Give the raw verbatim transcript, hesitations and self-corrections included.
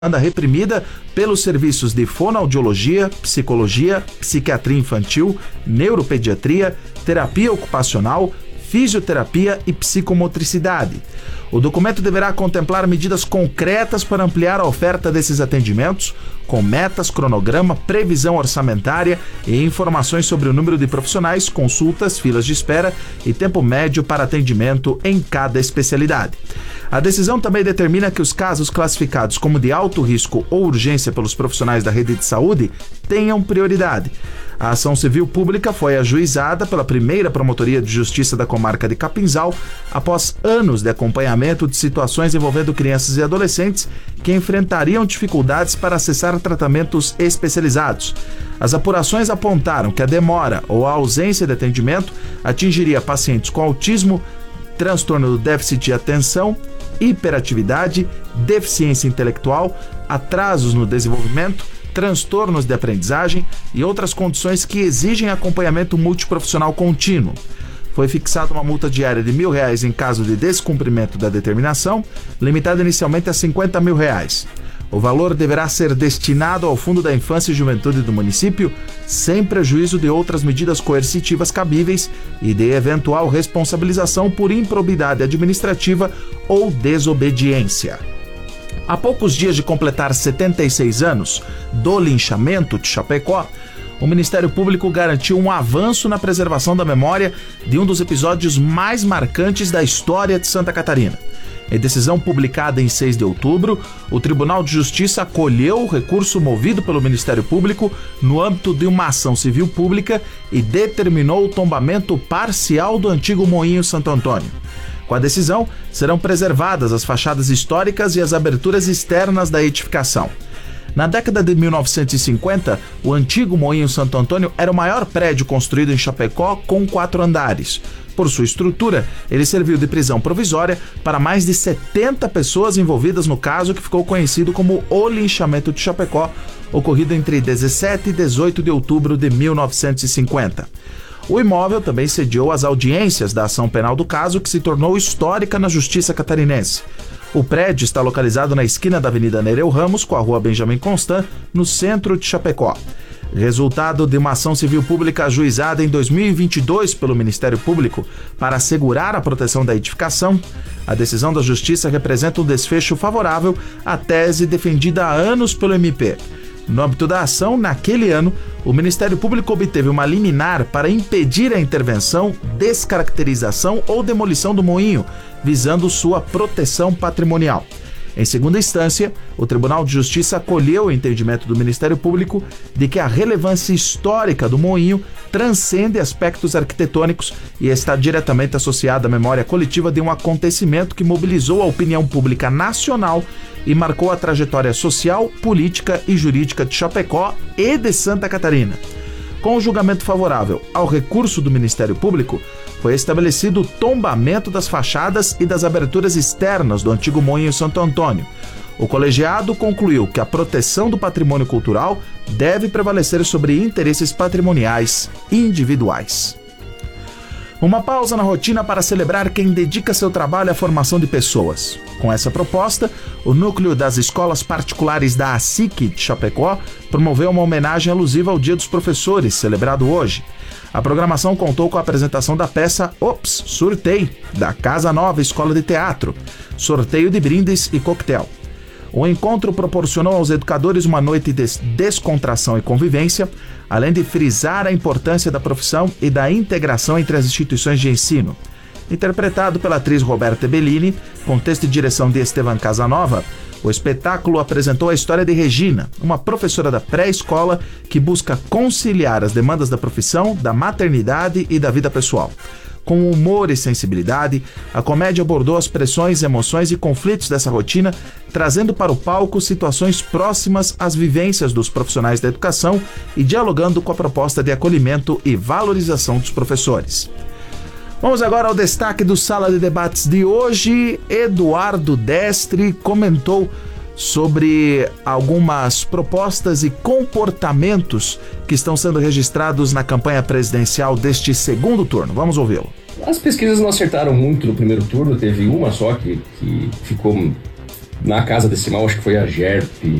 demanda reprimida pelos serviços de fonoaudiologia, psicologia, psiquiatria infantil, neuropediatria, terapia ocupacional, fisioterapia e psicomotricidade. O documento deverá contemplar medidas concretas para ampliar a oferta desses atendimentos, com metas, cronograma, previsão orçamentária e informações sobre o número de profissionais, consultas, filas de espera e tempo médio para atendimento em cada especialidade. A decisão também determina que os casos classificados como de alto risco ou urgência pelos profissionais da rede de saúde tenham prioridade. A ação civil pública foi ajuizada pela primeira Promotoria de Justiça da Comarca de Capinzal após anos de acompanhamento de situações envolvendo crianças e adolescentes que enfrentariam dificuldades para acessar tratamentos especializados. As apurações apontaram que a demora ou a ausência de atendimento atingiria pacientes com autismo, transtorno do déficit de atenção, hiperatividade, deficiência intelectual, atrasos no desenvolvimento, transtornos de aprendizagem e outras condições que exigem acompanhamento multiprofissional contínuo. Foi fixada uma multa diária de mil reais em caso de descumprimento da determinação, limitada inicialmente a cinquenta mil reais. O valor deverá ser destinado ao Fundo da Infância e Juventude do município, sem prejuízo de outras medidas coercitivas cabíveis e de eventual responsabilização por improbidade administrativa ou desobediência. Há poucos dias de completar setenta e seis anos do linchamento de Chapecó, o Ministério Público garantiu um avanço na preservação da memória de um dos episódios mais marcantes da história de Santa Catarina. Em decisão publicada em seis de outubro, o Tribunal de Justiça acolheu o recurso movido pelo Ministério Público no âmbito de uma ação civil pública e determinou o tombamento parcial do antigo Moinho Santo Antônio. Com a decisão, serão preservadas as fachadas históricas e as aberturas externas da edificação. Na década de mil novecentos e cinquenta, o antigo Moinho Santo Antônio era o maior prédio construído em Chapecó com quatro andares. Por sua estrutura, ele serviu de prisão provisória para mais de setenta pessoas envolvidas no caso que ficou conhecido como o linchamento de Chapecó, ocorrido entre dezessete e dezoito de outubro de mil novecentos e cinquenta. O imóvel também sediou as audiências da ação penal do caso, que se tornou histórica na Justiça Catarinense. O prédio está localizado na esquina da Avenida Nereu Ramos com a Rua Benjamin Constant, no centro de Chapecó. Resultado de uma ação civil pública ajuizada em dois mil e vinte e dois pelo Ministério Público para assegurar a proteção da edificação, a decisão da Justiça representa um desfecho favorável à tese defendida há anos pelo M P. No âmbito da ação, naquele ano, o Ministério Público obteve uma liminar para impedir a intervenção, descaracterização ou demolição do moinho, visando sua proteção patrimonial. Em segunda instância, o Tribunal de Justiça acolheu o entendimento do Ministério Público de que a relevância histórica do moinho transcende aspectos arquitetônicos e está diretamente associada à memória coletiva de um acontecimento que mobilizou a opinião pública nacional e marcou a trajetória social, política e jurídica de Chapecó e de Santa Catarina. Com o julgamento favorável ao recurso do Ministério Público, foi estabelecido o tombamento das fachadas e das aberturas externas do antigo Moinho Santo Antônio. O colegiado concluiu que a proteção do patrimônio cultural deve prevalecer sobre interesses patrimoniais individuais. Uma pausa na rotina para celebrar quem dedica seu trabalho à formação de pessoas. Com essa proposta, o núcleo das escolas particulares da A S I C de Chapecó promoveu uma homenagem alusiva ao Dia dos Professores, celebrado hoje. A programação contou com a apresentação da peça Ops, Surtei, da Casa Nova Escola de Teatro, sorteio de brindes e coquetel. O encontro proporcionou aos educadores uma noite de descontração e convivência, além de frisar a importância da profissão e da integração entre as instituições de ensino. Interpretado pela atriz Roberta Bellini, com texto e direção de Estevan Casanova, o espetáculo apresentou a história de Regina, uma professora da pré-escola que busca conciliar as demandas da profissão, da maternidade e da vida pessoal. Com humor e sensibilidade, a comédia abordou as pressões, emoções e conflitos dessa rotina, trazendo para o palco situações próximas às vivências dos profissionais da educação e dialogando com a proposta de acolhimento e valorização dos professores. Vamos agora ao destaque do Sala de Debates de hoje. Eduardo Destre comentou sobre algumas propostas e comportamentos que estão sendo registrados na campanha presidencial deste segundo turno. Vamos ouvi-lo. As pesquisas não acertaram muito no primeiro turno, teve uma só que, que ficou na casa decimal, acho que foi a GERP